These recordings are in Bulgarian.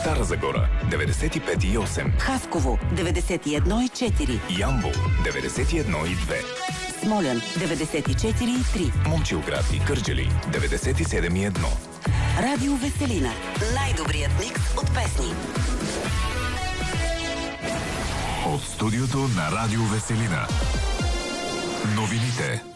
Стара Загора 95,8, Хасково 91,4, Ямбол 91,2, Смолян 94,3, Момчилград и Кърджали 97,1. Радио Веселина. Най-добрият микс от песни. От студиото на Радио Веселина. Новините.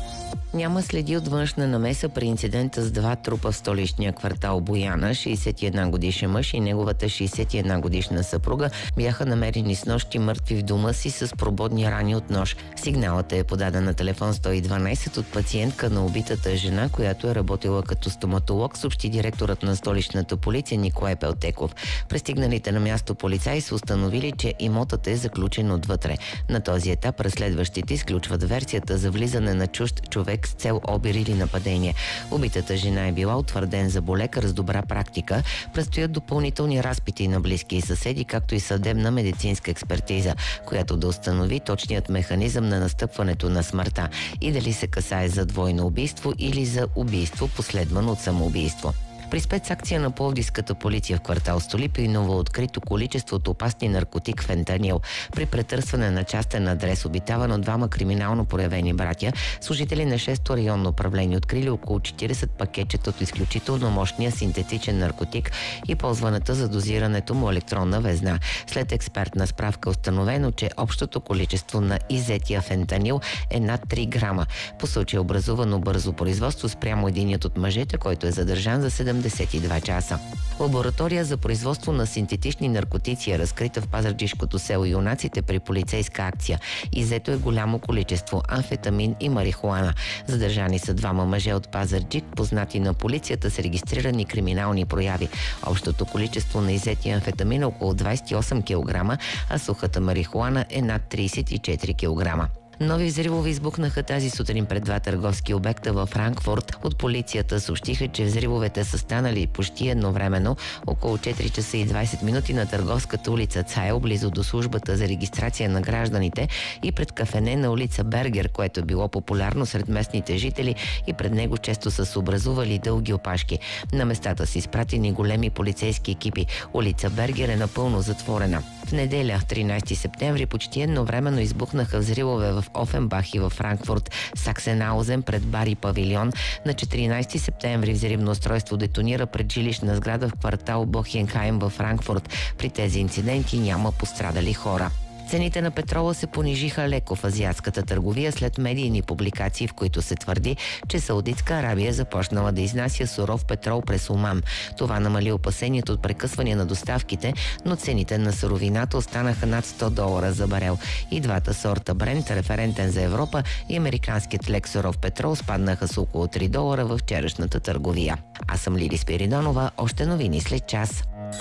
Няма следи от външна намеса при инцидента с два трупа в столичния квартал Бояна. 61 годишен мъж и неговата 61 годишна съпруга бяха намерени с нощи мъртви в дома си с прободни рани от нож. Сигналът е подаден на телефон 112 от пациентка на убитата жена, която е работила като стоматолог, съобщи директорът на столичната полиция Николай Пелтеков. Пристигналите на място полицаи са установили, че имотът е заключен отвътре. На този етап разследващите изключват версията за влизане на чужд човек с цел обир или нападение. Убитата жена е била утвърден заболекар с добра практика. Предстоят допълнителни разпити на близки и съседи, както и съдебна медицинска експертиза, която да установи точният механизъм на настъпването на смъртта и дали се касае за двойно убийство или за убийство, последвано от самоубийство. При спецакция на пловдивската полиция в квартал Столипино и новооткрито количеството опасни наркотик фентанил. При претърсване на частен адрес, обитаван от двама криминално проявени братя, служители на 6-то районно управление открили около 40 пакетчета от изключително мощния синтетичен наркотик и ползваната за дозирането му електронна везна. След експертна справка установено, че общото количество на иззетия фентанил е над 3 грама. По случай образувано бързо производство спрямо единият от мъжете, който е задържан за 72 часа. Лаборатория за производство на синтетични наркотици е разкрита в пазарджишкото село Юнаците при полицейска акция. Иззето е голямо количество амфетамин и марихуана. Задържани са двама мъже от Пазарджик, познати на полицията с регистрирани криминални прояви. Общото количество на иззетия амфетамин е около 28 кг, а сухата марихуана е над 34 кг. Нови взривове избухнаха тази сутрин пред два търговски обекта във Франкфурт. От полицията съобщиха, че взривовете са станали почти едновременно около 4 часа и 20 минути на търговската улица Цайл, близо до службата за регистрация на гражданите, и пред кафене на улица Бергер, което е било популярно сред местните жители, и пред него често са се образували дълги опашки. На местата са изпратени големи полицейски екипи. Улица Бергер е напълно затворена. В неделя, 13 септември, почти едновременно избухнаха взривове в Офенбах и във Франкфурт, Саксенаузен пред бар и павилион. На 14 септември взривно устройство детонира пред жилищна сграда в квартал Бохенхайм във Франкфурт. При тези инциденти няма пострадали хора. Цените на петрола се понижиха леко в азиатската търговия след медийни публикации, в които се твърди, че Саудитска Арабия започнала да изнася суров петрол през Оман. Това намали опасението от прекъсване на доставките, но цените на суровината останаха над $100 за барел. И двата сорта Брент, референтен за Европа, и американският лек суров петрол спаднаха с около $3 във вчерашната търговия. Аз съм Лили Спиридонова, още новини след час.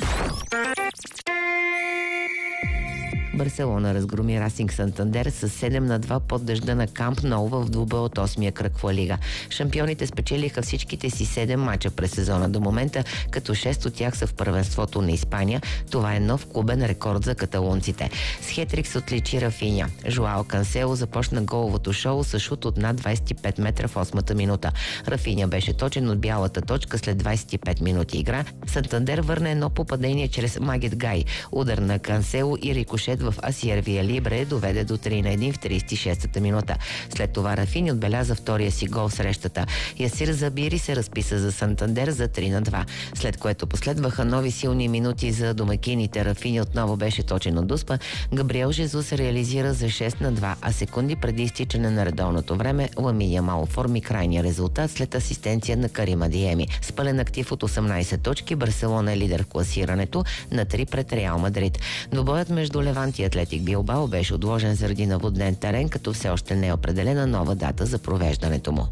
Барселона разгроми Расинг Сантандер с 7-2 под дъжда на Камп Ноу в двубой от 8-я кръг в Ла Лига. Шампионите спечелиха всичките си 7 мача през сезона до момента, като 6 от тях са в първенството на Испания. Това е нов клубен рекорд за каталонците. С хетрик се отличи Рафиня. Жоао Кансело започна головото шоу с шут от над 25 метра в 8-та минута. Рафиня беше точен от бялата точка след 25 минути игра. Сантандер върна едно попадение чрез Магет Гай. Удар на Кансело и рикошет в Асиер Вия Либре доведе до 3-1 в 36-та минута. След това Рафини отбеляза втория си гол в срещата. Ясир Забири се разписа за Сантандер за 3-2, след което последваха нови силни минути за домакините. Рафини отново беше точен от дуспа. Габриел Жезус реализира за 6-2, а секунди преди изтичане на редовното време Ламин Ямал оформи крайния резултат след асистенция на Карим Адиеми. С пълен актив от 18 точки, Барселона е лидер в класирането на 3 пред Реал Мадрид. Двобоят между Левант и Атлетик Билбао беше отложен заради наводнен терен, като все още не е определена нова дата за провеждането му.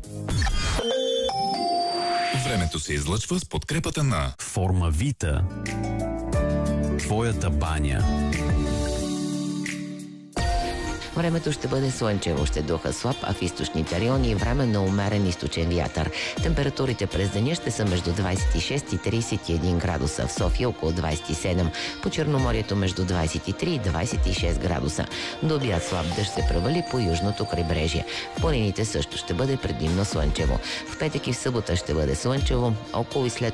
Времето се излъчва с подкрепата на Формавита. Твоята баня. Времето ще бъде слънчево, ще духа слаб, а в източните райони време на умерен източен вятър. Температурите през деня ще са между 26 и 31 градуса, в София около 27, по Черноморието между 23 и 26 градуса. До обяд слаб дъжд се превали по южното крайбрежие. В планините също ще бъде предимно слънчево. В петък и в събота ще бъде слънчево, около и след